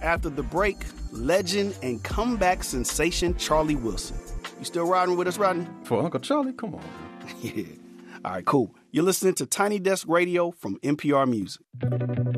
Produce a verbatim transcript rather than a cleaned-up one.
after the break, legend and comeback sensation Charlie Wilson. You still riding with us, Rodney? For Uncle Charlie? Come on. Yeah. All right, cool. You're listening to Tiny Desk Radio from N P R Music.